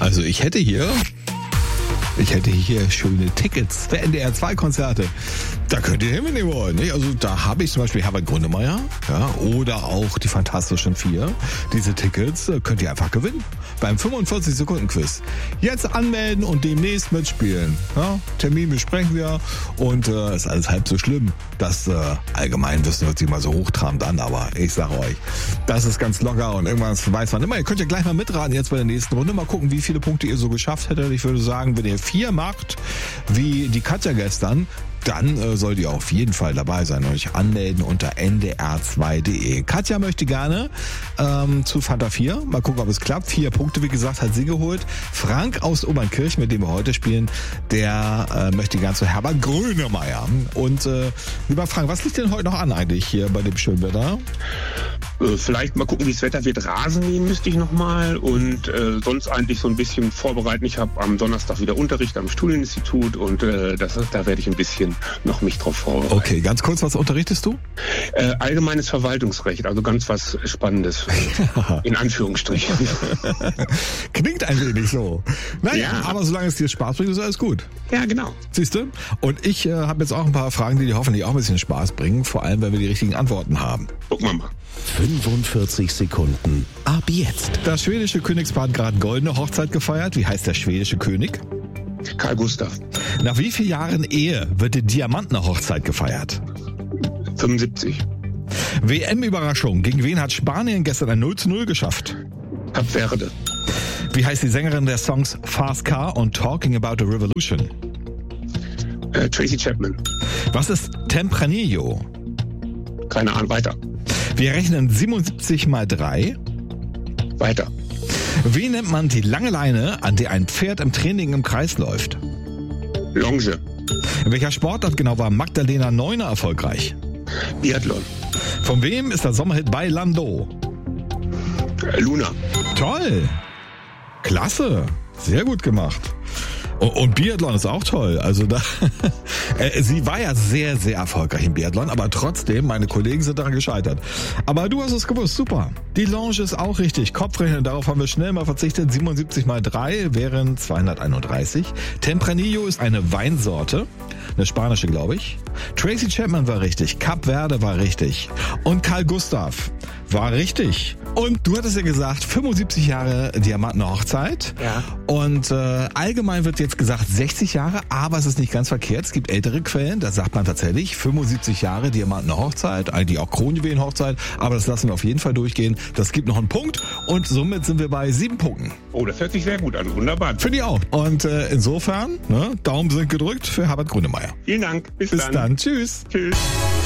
Also ich hätte hier schöne Tickets für NDR2-Konzerte. Da könnt ihr hin, wenn ihr wollt. Nicht? Also da habe ich zum Beispiel Herbert Grönemeyer, ja, oder auch die Fantastischen Vier. Diese Tickets könnt ihr einfach gewinnen beim 45-Sekunden-Quiz. Jetzt anmelden und demnächst mitspielen. Ja, Termin besprechen wir und ist alles halb so schlimm. Das allgemein wissen hört sich mal so hochtrabend an, aber ich sage euch, das ist ganz locker und irgendwann weiß man immer. Ihr könnt ja gleich mal mitraten jetzt bei der nächsten Runde. Mal gucken, wie viele Punkte ihr so geschafft hättet. Ich würde sagen, wenn ihr 4 macht, wie die Katja gestern, dann sollt ihr auf jeden Fall dabei sein und euch anmelden unter ndr2.de. Katja möchte gerne zu Fanta 4. Mal gucken, ob es klappt. 4 Punkte, wie gesagt, hat sie geholt. Frank aus Obernkirch, mit dem wir heute spielen, der möchte gerne zu Herbert Grönemeyer. Und lieber Frank, was liegt denn heute noch an eigentlich hier bei dem schönen Wetter? Vielleicht mal gucken, wie das Wetter wird. Rasen mähen müsste ich nochmal und sonst eigentlich so ein bisschen vorbereiten. Ich habe am Donnerstag wieder Unterricht am Studieninstitut und da werde ich ein bisschen noch mich drauf vorbereiten. Okay, ganz kurz, was unterrichtest du? Allgemeines Verwaltungsrecht, also ganz was Spannendes. In Anführungsstrichen. Klingt ein wenig so. Naja, aber solange es dir Spaß bringt, ist alles gut. Ja, genau. Siehst du? Und ich habe jetzt auch ein paar Fragen, die dir hoffentlich auch ein bisschen Spaß bringen, vor allem, wenn wir die richtigen Antworten haben. Gucken wir mal. 45 Sekunden ab jetzt. Das schwedische Königspaar hat gerade goldene Hochzeit gefeiert. Wie heißt der schwedische König? Karl Gustav. Nach wie vielen Jahren Ehe wird die Diamantene Hochzeit gefeiert? 75. WM-Überraschung. Gegen wen hat Spanien gestern ein 0:0 geschafft? Kap Verde. Wie heißt die Sängerin der Songs Fast Car und Talking About a Revolution? Tracy Chapman. Was ist Tempranillo? Keine Ahnung, weiter. Wir rechnen 77 mal 3. Weiter. Wie nennt man die lange Leine, an der ein Pferd im Training im Kreis läuft? Longe. In welcher Sportart genau war Magdalena Neuner erfolgreich? Biathlon. Von wem ist der Sommerhit bei Lando? Luna. Toll. Klasse. Sehr gut gemacht. Und Biathlon ist auch toll. Also sie war ja sehr, sehr erfolgreich im Biathlon, aber trotzdem, meine Kollegen sind daran gescheitert. Aber du hast es gewusst, super. Die Longe ist auch richtig. Kopfrechnen, darauf haben wir schnell mal verzichtet. 77 mal 3 wären 231. Tempranillo ist eine Weinsorte. Eine spanische, glaube ich. Tracy Chapman war richtig. Kap Verde war richtig. Und Karl Gustav war richtig. Und du hattest ja gesagt, 75 Jahre Diamantene Hochzeit. Ja. Und allgemein wird jetzt gesagt 60 Jahre, aber es ist nicht ganz verkehrt. Es gibt ältere Quellen, da sagt man tatsächlich 75 Jahre Diamantene Hochzeit, eigentlich auch Kronjuwelen Hochzeit, aber das lassen wir auf jeden Fall durchgehen. Das gibt noch einen Punkt und somit sind wir bei 7 Punkten. Oh, das hört sich sehr gut an. Wunderbar. Finde ich auch. Und insofern, Daumen sind gedrückt für Herbert Grönemeyer. Vielen Dank. Bis dann. Tschüss. Tschüss.